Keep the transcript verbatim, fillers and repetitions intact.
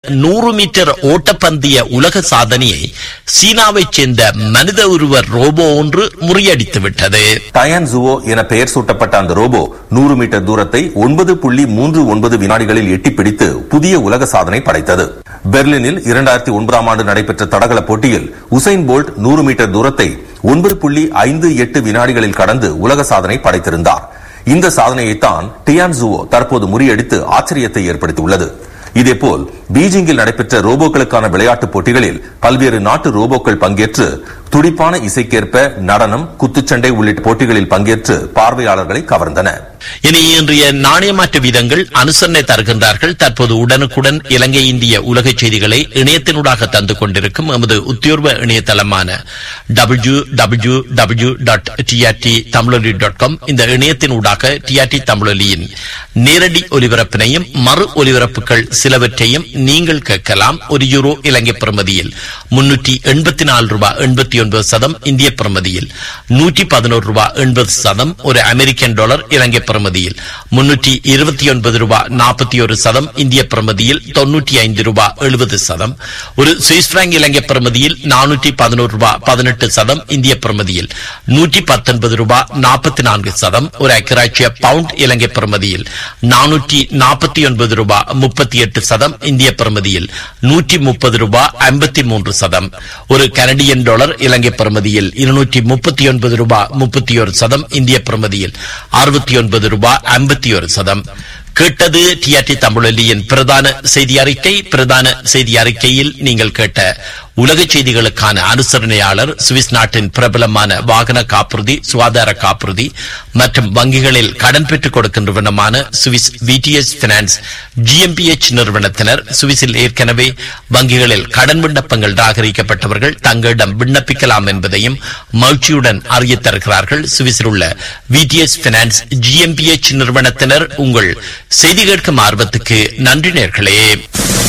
நூறு மீட்டர் ஓட்டப்பந்தய உலக சாதனையை சீனாவைச் சேர்ந்த மனித உருவ ரோபோ ஒன்று முறியடித்துவிட்டது. டயான்சுவோ என பெயர் சூட்டப்பட்ட அந்த ரோபோ நூறு மீட்டர் தூரத்தை ஒன்பது புள்ளி மூன்று ஒன்பது வினாடிகளில் எட்டி பிடித்து புதிய உலக சாதனை படைத்தது. பெர்லினில் இரண்டாயிரத்தி ஒன்பதாம் ஆண்டு நடைபெற்ற தடகள போட்டியில் உசைன் போல்ட் நூறு மீட்டர் தூரத்தை ஒன்பது புள்ளி ஐந்து எட்டு வினாடிகளில் கடந்து உலக சாதனை படைத்திருந்தார். இந்த சாதனையைத்தான் டியான்சுவோ தற்போது முறியடித்து ஆச்சரியத்தை ஏற்படுத்தியுள்ளது. இதேபோல் பீஜிங்கில் நடைபெற்ற ரோபோக்களுக்கான விளையாட்டுப் போட்டிகளில் பல்வேறு நாட்டு ரோபோக்கள் பங்கேற்று துடிப்பான இசைக்கேற்ப நடனம், குத்துச்சண்டை உள்ளிட்ட போட்டிகளில் பங்கேற்று பார்வையாளர்களை கவர்ந்தன. இனி இன்றைய நாணய மாற்று வீதங்கள் அனுசரணை தருகின்றார்கள். தற்போது உடனுக்குடன் இலங்கை இந்திய உலக செய்திகளை இணையத்தினூடாக தந்து கொண்டிருக்கும் எமது உத்தியோர்வ இணையதளமான W W W dot TRT தமிழொலி டாட் காம் இந்த இணையத்தினூடாக டிஆர்டி தமிழொலியின் நேரடி ஒலிபரப்பினையும் மறு ஒலிபரப்புகள் சிலவற்றையும் நீங்கள் கேட்கலாம். ஒரு யூரோ இலங்கை பிரமதியில் முன்னூற்றி எண்பத்தி நாலு ரூபாய் எண்பத்தி ஒன்பது சதம், இந்திய பிரமதியில் நூற்றி பதினோரு ரூபாய் எண்பது சதம். ஒரு அமெரிக்கன் டாலர் இலங்கை பிரமதியில் முன்னூற்றி இருபத்தி ஒன்பது ரூபாய் நாற்பத்தி ஒரு சதம், இந்திய பிரமதியில் தொன்னூற்றி ஐந்து ரூபாய் எழுபது சதம். ஒரு சுவிஸ் பிராங்க் இலங்கை பிரமதியில் நானூற்றி பதினோரு ரூபாய் பதினெட்டு சதம், இந்திய பிரமதியில் நூற்றி பத்தொன்பது ரூபாய் நாற்பத்தி நான்கு சதம். ஒரு ஐக்கிய பவுண்ட் இலங்கை பிரமதியில் நானூற்றி நாற்பத்தி ஒன்பது ரூபாய் முப்பத்தி எட்டு சதம், இந்திய பிரமதியில் நூற்றி முப்பது ரூபாய் ஐம்பத்தி மூன்று சதம். ஒரு கனடியன் டாலர் இலங்கை பிரமதியில் இருநூற்றி முப்பத்தி ஒன்பது ரூபாய் முப்பத்தி ஒரு சதம், இந்திய பிரமதியில் அறுபத்தி ஒன்பது ரூபாய் ஐம்பத்தி ஒரு சதம். கேட்டது டிஆர்டி தமிழொலியின் பிரதான செய்தி அறிக்கை. பிரதான செய்தி அறிக்கையில் நீங்கள் கேட்ட உலக செய்திகளுக்கான அனுசரணையாளர் சுவிஸ் நாட்டின் பிரபலமான வாகன காப்புறுதி, சுகாதார காப்புறுதி மற்றும் வங்கிகளில் கடன் பெற்றுக் கொடுக்கின்றவனமான சுவிஸ் விடிஎஸ் பினான்ஸ் ஜிஎம்பிஎச் நிறுவனத்தினர். சுவிஸில் ஏற்கனவே வங்கிகளில் கடன் விண்ணப்பங்கள் நிராகரிக்கப்பட்டவர்கள் தங்களிடம் விண்ணப்பிக்கலாம் என்பதையும் மகிழ்ச்சியுடன் அறிய தருகிறார்கள். சுவிஸில் உள்ள விடிஎஸ் பினான்ஸ் ஜிஎம்பிஎச் நிறுவனத்தினர். உங்கள் செய்தி கேட்கும் ஆர்வத்துக்கு நன்றி நேயர்களே.